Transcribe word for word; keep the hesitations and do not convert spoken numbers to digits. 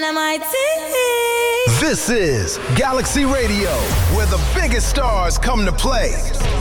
This is Galaxy Radio, where the biggest stars come to play.